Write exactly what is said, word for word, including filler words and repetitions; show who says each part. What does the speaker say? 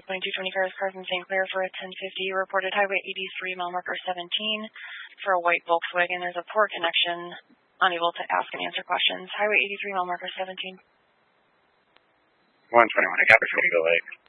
Speaker 1: twenty-two twenty-five Carson Saint Clair for a ten fifty. You reported Highway eighty-three, mile marker seventeen. For a white Volkswagen, there's a poor connection, unable to ask and answer questions. Highway eighty-three, mile marker seventeen.
Speaker 2: one twenty-one, I got Eagle Lake.